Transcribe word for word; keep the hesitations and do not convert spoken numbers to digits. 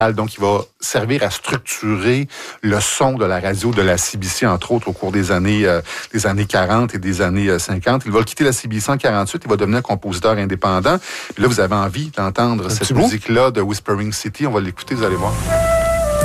Donc, il va servir à structurer le son de la radio de la C B C, entre autres, au cours des années euh, des années quarante et des années euh, cinquante. Il va quitter la C B C en quarante-huit, il va devenir compositeur indépendant. Puis là, vous avez envie d'entendre Un cette petit bout? musique-là de Whispering City. On va l'écouter, vous allez voir.